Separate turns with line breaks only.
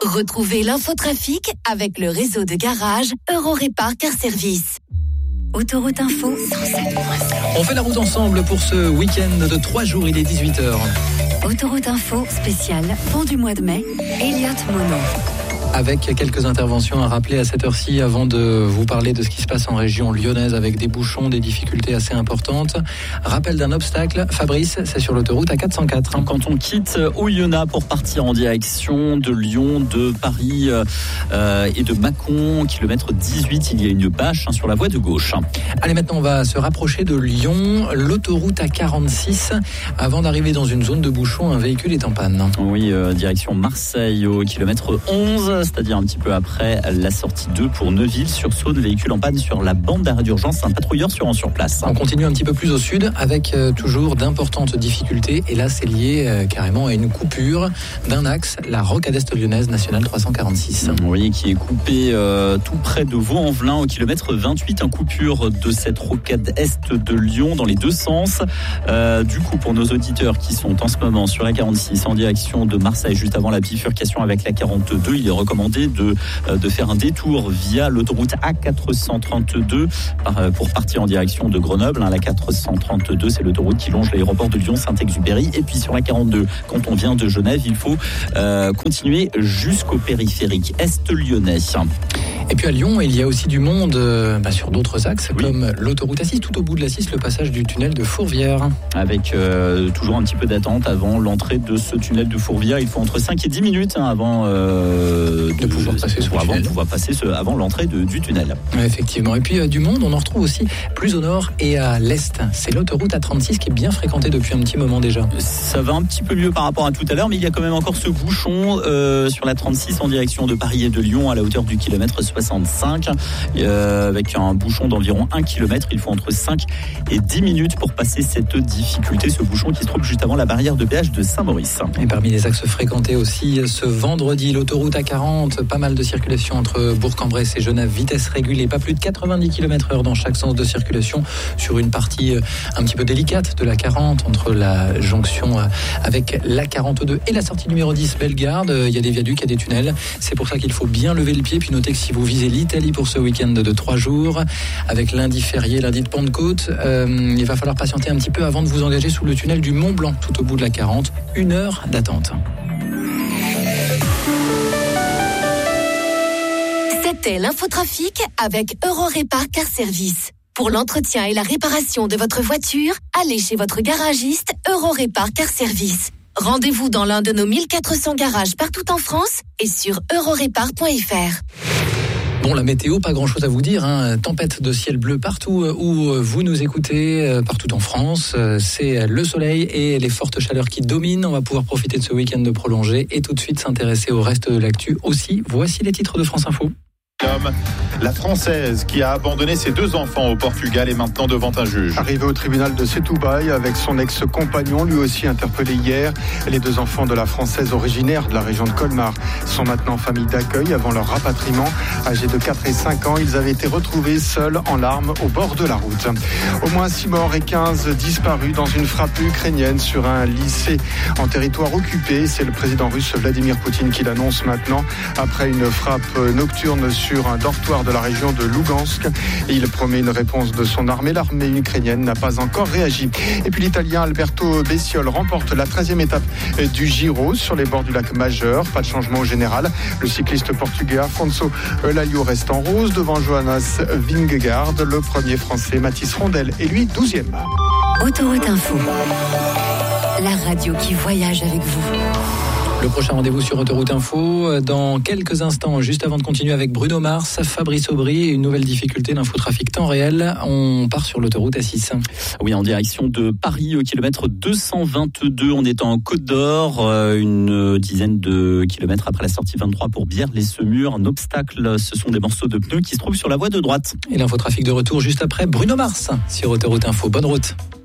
Retrouvez l'infotrafic avec le réseau de garages Eurorépar Car Service. Autoroute Info 107.7.
On fait la route ensemble pour ce week-end de 3 jours, il est 18h.
Autoroute Info spéciale pont du mois de mai, Elliott Mono.
Avec quelques interventions à rappeler à cette heure-ci avant de vous parler de ce qui se passe en région lyonnaise avec des bouchons, des difficultés assez importantes. Rappel d'un obstacle, Fabrice, c'est sur l'autoroute A404.
Quand on quitte Oyonnax pour partir en direction de Lyon, de Paris et de Mâcon, kilomètre 18, il y a une bâche sur la voie de gauche.
Allez, maintenant on va se rapprocher de Lyon, l'autoroute A46. Avant d'arriver dans une zone de bouchon, un véhicule est en panne.
Oui, direction Marseille au kilomètre 11. C'est-à-dire un petit peu après la sortie 2 pour Neuville-sur-Saône, véhicule en panne sur la bande d'arrêt d'urgence, un patrouilleur se rend sur place.
On continue un petit peu plus au sud avec toujours d'importantes difficultés et là c'est lié carrément à une coupure d'un axe, la rocade est lyonnaise nationale 346.
Oui, qui est coupée tout près de Vaux-en-Velin au kilomètre 28, une coupure de cette rocade est de Lyon dans les deux sens. Du coup, pour nos auditeurs qui sont en ce moment sur la 46 en direction de Marseille, juste avant la bifurcation avec la 42, il est recommandé de faire un détour via l'autoroute A432 pour partir en direction de Grenoble. La 432, c'est l'autoroute qui longe l'aéroport de Lyon-Saint-Exupéry. Et puis sur la 42, quand on vient de Genève, il faut continuer jusqu'au périphérique est lyonnais.
Et puis à Lyon, il y a aussi du monde sur d'autres axes, comme l'autoroute A6, tout au bout de l'A6, le passage du tunnel de Fourvière. Avec
toujours un petit peu d'attente avant l'entrée de ce tunnel de Fourvière. Il faut entre 5 et 10 minutes avant
de pouvoir passer
avant l'entrée du tunnel.
Effectivement. Et puis du monde, on en retrouve aussi plus au nord et à l'est. C'est l'autoroute A36 qui est bien fréquentée depuis un petit moment déjà.
Ça va un petit peu mieux par rapport à tout à l'heure, mais il y a quand même encore ce bouchon sur la 36 en direction de Paris et de Lyon à la hauteur du kilomètre 65, avec un bouchon d'environ 1 km. Il faut entre 5 et 10 minutes pour passer cette difficulté, ce bouchon qui se trouve juste avant la barrière de péage de Saint-Maurice.
Et parmi les axes fréquentés aussi ce vendredi, l'autoroute A40, pas mal de circulation entre Bourg-en-Bresse et Genève, vitesse régulée, pas plus de 90 km/h dans chaque sens de circulation sur une partie un petit peu délicate de la 40 entre la jonction avec la 42 et la sortie numéro 10 Bellegarde. Il y a des viaducs, il y a des tunnels. C'est pour ça qu'il faut bien lever le pied. Puis notez que si vous visez l'Italie pour ce week-end de 3 jours, avec lundi férié, lundi de Pentecôte, il va falloir patienter un petit peu avant de vous engager sous le tunnel du Mont Blanc, tout au bout de la 40. 1 heure d'attente.
C'était l'infotrafic avec Eurorépar Car Service. Pour l'entretien et la réparation de votre voiture, allez chez votre garagiste Eurorépar Car Service. Rendez-vous dans l'un de nos 1400 garages partout en France et sur eurorépar.fr.
Bon, la météo, pas grand-chose à vous dire. Tempête de ciel bleu partout où vous nous écoutez, partout en France. C'est le soleil et les fortes chaleurs qui dominent. On va pouvoir profiter de ce week-end de prolongé et tout de suite s'intéresser au reste de l'actu aussi. Voici les titres de France Info.
La Française qui a abandonné ses 2 enfants au Portugal est maintenant devant un juge.
Arrivée au tribunal de Setúbal avec son ex-compagnon, lui aussi interpellé hier. Les 2 enfants de la Française originaire de la région de Colmar sont maintenant en famille d'accueil avant leur rapatriement. Âgés de 4 et 5 ans, ils avaient été retrouvés seuls en larmes au bord de la route. Au moins 6 morts et 15 disparus dans une frappe ukrainienne sur un lycée en territoire occupé. C'est le président russe Vladimir Poutine qui l'annonce maintenant après une frappe nocturne sur un dortoir de la région de Lugansk. Et il promet une réponse de son armée. L'armée ukrainienne n'a pas encore réagi. Et puis l'Italien Alberto Bessiol remporte la 13e étape du Giro sur les bords du lac Majeur. Pas de changement au général. Le cycliste portugais Afonso Olaio reste en rose devant Jonas Vingegaard. Le premier français Mathis Rondel est lui 12e.
Autoroute Info, la radio qui voyage avec vous.
Le prochain rendez-vous sur Autoroute Info dans quelques instants, juste avant de continuer avec Bruno Mars, Fabrice Aubry et une nouvelle difficulté d'infotrafic temps réel. On part sur l'autoroute A6.
Oui, en direction de Paris au kilomètre 222. On est en Côte d'Or, une dizaine de kilomètres après la sortie 23 pour Bière-les-Semurs. Un obstacle, ce sont des morceaux de pneus qui se trouvent sur la voie de droite.
Et l'infotrafic de retour juste après Bruno Mars sur Autoroute Info. Bonne route.